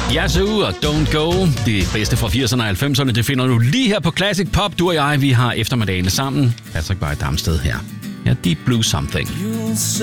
Yazoo og Don't Go. Det bedste fra 80'erne og 90'erne, det finder du lige her på Classic Pop. Du og jeg, vi har eftermiddagene sammen. Patrick Bay Damsted her. Ja, Deep Blue Something.